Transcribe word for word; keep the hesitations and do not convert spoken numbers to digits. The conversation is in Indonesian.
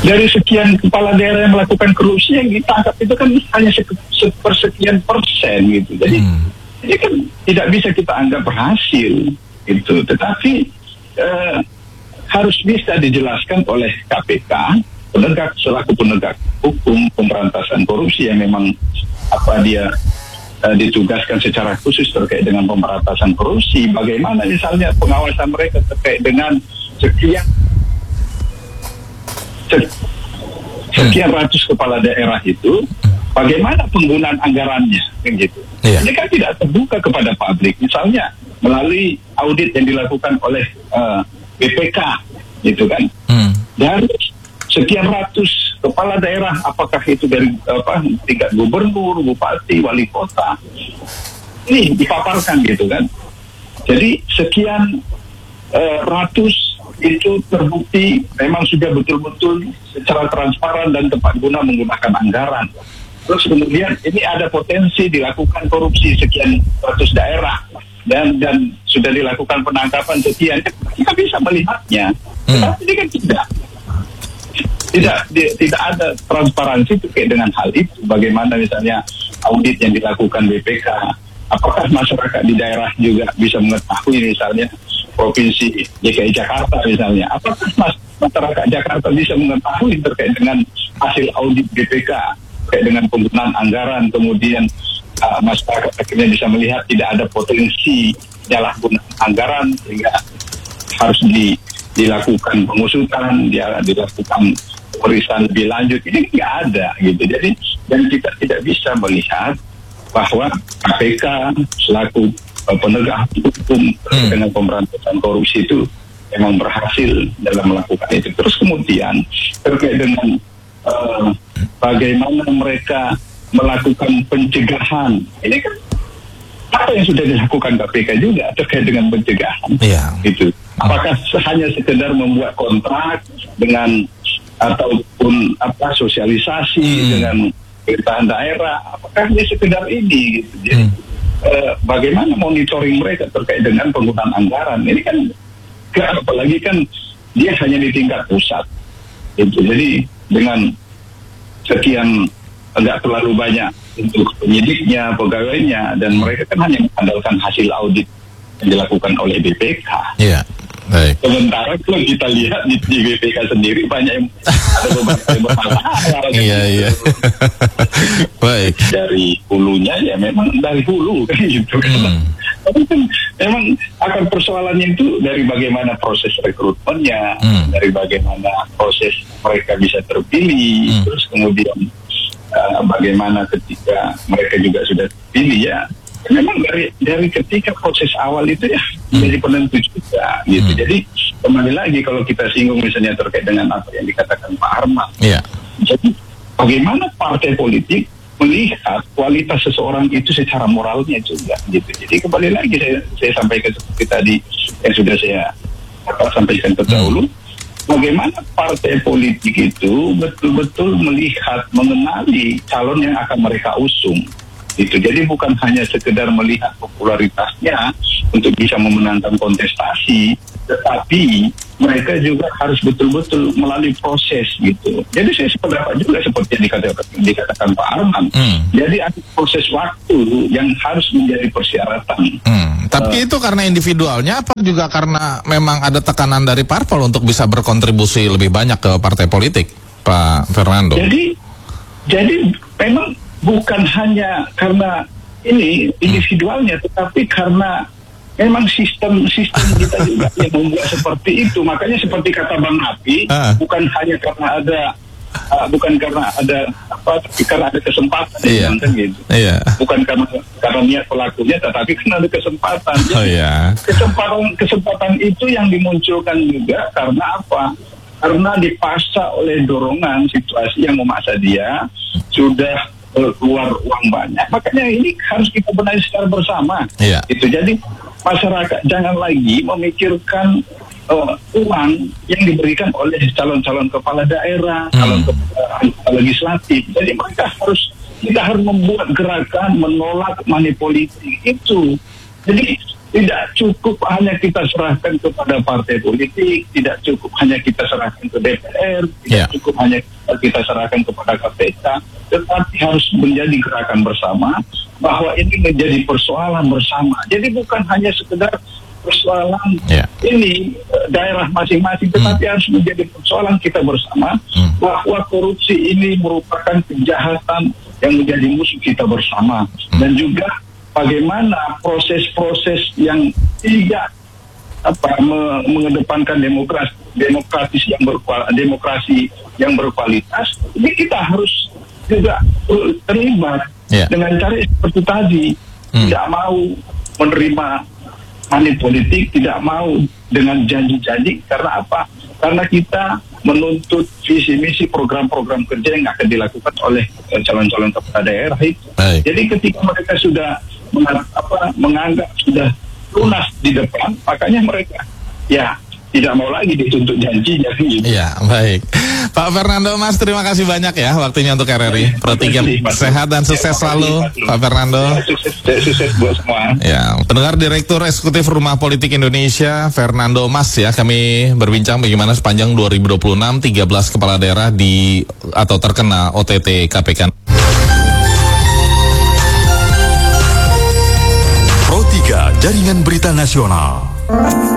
dari sekian kepala daerah yang melakukan korupsi yang ditangkap itu kan hanya sepersekian persen gitu. Jadi hmm. ini kan tidak bisa kita anggap berhasil itu. Tetapi eh, harus bisa dijelaskan oleh K P K, penegak selaku penegak hukum pemberantasan korupsi yang memang apa dia eh, ditugaskan secara khusus terkait dengan pemberantasan korupsi. Bagaimana misalnya pengawasan mereka terkait dengan sekian sekian ratus kepala daerah itu, bagaimana penggunaan anggarannya, kan gitu. Yeah. Ini kan tidak terbuka kepada publik. Misalnya melalui audit yang dilakukan oleh uh, B P K, gitu kan. Mm. Dari sekian ratus kepala daerah, apakah itu dari apa tingkat gubernur, bupati, wali kota, ini dipaparkan gitu kan. Jadi sekian uh, ratus itu terbukti memang sudah betul-betul secara transparan dan tepat guna menggunakan anggaran. Terus kemudian ini ada potensi dilakukan korupsi sekian ratus daerah dan dan sudah dilakukan penangkapan sekian, kita bisa melihatnya. Hmm. Tetapi ini kan tidak tidak di, tidak ada transparansi terkait dengan hal itu. Bagaimana misalnya audit yang dilakukan B P K, apakah masyarakat di daerah juga bisa mengetahui misalnya Provinsi D K I Jakarta misalnya, apakah masyarakat Jakarta bisa mengetahui terkait dengan hasil audit B P K terkait dengan penggunaan anggaran, kemudian uh, masyarakat akhirnya bisa melihat tidak ada potensi penyalahgunaan anggaran sehingga harus di, dilakukan pengusutan, dia dilakukan pemeriksaan lebih lanjut. Ini nggak ada gitu. Jadi dan kita tidak bisa melihat bahwa K P K selaku penegak hukum hmm. dengan pemberantasan korupsi itu memang berhasil dalam melakukan itu. Terus kemudian terkait dengan uh, bagaimana mereka melakukan pencegahan, ini kan apa yang sudah dilakukan K P K juga terkait dengan pencegahan. Yeah. Itu apakah hanya sekedar membuat kontrak dengan ataupun apa sosialisasi hmm. dengan pemerintahan daerah, apakah hanya sekedar ini gitu. Jadi hmm. Uh, bagaimana monitoring mereka terkait dengan penggunaan anggaran ini kan, apalagi kan dia hanya di tingkat pusat gitu. Jadi dengan sekian enggak terlalu banyak untuk penyidiknya, pegawainya, dan mereka kan hanya mengandalkan hasil audit yang dilakukan oleh B P K. Iya. Baik. Sementara kalau kita lihat di, di B P K sendiri banyak yang ada beberapa yang bermasalah. Iya iya. Baik. Dari hulunya ya memang dari hulu kan gitu. Hmm. Tapi kan memang akar persoalannya itu dari bagaimana proses rekrutmennya, hmm. dari bagaimana proses mereka bisa terpilih, hmm. terus kemudian uh, bagaimana ketika mereka juga sudah terpilih ya. Memang dari dari ketika proses awal itu ya menjadi penentu juga gitu. Hmm. Jadi kembali lagi kalau kita singgung misalnya terkait dengan apa yang dikatakan Pak Arman. Yeah. Jadi bagaimana partai politik melihat kualitas seseorang itu secara moralnya juga gitu. Jadi kembali lagi saya, saya sampaikan seperti tadi yang sudah saya dapat sampaikan terdahulu. Hmm. Bagaimana partai politik itu betul-betul melihat, mengenali calon yang akan mereka usung. Itu jadi bukan hanya sekedar melihat popularitasnya untuk bisa memenangkan kontestasi, tetapi mereka juga harus betul-betul melalui proses gitu. Jadi saya sependapat juga seperti yang dikatakan, dikatakan Pak Arman. Hmm. Jadi ada proses waktu yang harus menjadi persyaratan. Hmm. Tapi uh, itu karena individualnya apa juga karena memang ada tekanan dari parpol untuk bisa berkontribusi lebih banyak ke partai politik, Pak Fernando? Jadi, jadi memang bukan hanya karena ini individualnya, tetapi karena memang sistem sistem kita juga yang membuat seperti itu. Makanya seperti kata Bang Api, uh. bukan hanya karena ada uh, bukan karena ada apa, tapi karena ada kesempatan, yeah. kan gitu. Yeah. Bukan karena karena niat pelakunya, tetapi karena ada kesempatan. Jadi, oh, yeah. kesempatan kesempatan itu yang dimunculkan juga karena apa? Karena dipaksa oleh dorongan situasi yang memaksa dia sudah keluar uang banyak, makanya ini harus kita benahi secara bersama. Yeah. Itu jadi masyarakat jangan lagi memikirkan uh, uang yang diberikan oleh calon-calon kepala daerah, hmm. calon kepala legislatif. Jadi mereka harus kita harus membuat gerakan menolak money politik itu. Jadi tidak cukup hanya kita serahkan kepada partai politik, tidak cukup hanya kita serahkan ke D P R, tidak yeah. cukup hanya kita serahkan kepada K P K, tetapi harus menjadi gerakan bersama, bahwa ini menjadi persoalan bersama. Jadi bukan hanya sekedar persoalan yeah. ini daerah masing-masing, tetapi hmm. harus menjadi persoalan kita bersama, hmm. bahwa korupsi ini merupakan kejahatan yang menjadi musuh kita bersama, hmm. dan juga bagaimana proses-proses yang tidak apa me, mengedepankan demokrasi demokratis yang berkualitas, demokrasi yang berkualitas, ini kita harus juga terlibat yeah. dengan cara seperti tadi, hmm. tidak mau menerima money politik, tidak mau dengan janji-janji. Karena apa? Karena kita menuntut visi misi program-program kerja yang akan dilakukan oleh calon-calon kepala daerah itu. Baik. Jadi ketika mereka sudah Menganggap, apa, menganggap sudah lunas di depan, makanya mereka ya tidak mau lagi dituntut janjinya. Iya, baik. Pak Fernando Mas, terima kasih banyak ya waktunya untuk R R I Pro tiga. Sehat dan sukses selalu, Pak Fernando. Ya, sukses, sukses buat semua. Ya, pendengar Direktur Eksekutif Rumah Politik Indonesia, Fernando Mas ya, kami berbincang bagaimana sepanjang dua ribu dua puluh enam tiga belas kepala daerah di atau terkena O T T K P K. Pro tiga Jaringan Berita Nasional.